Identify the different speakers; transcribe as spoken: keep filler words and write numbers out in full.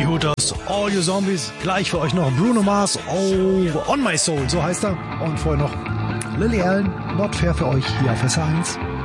Speaker 1: Die Hooters, All You Zombies. Gleich für euch noch Bruno Mars, oh, On My Soul, so heißt er. Und vorher noch Lily Allen, Not Fair für euch hier auf S eins.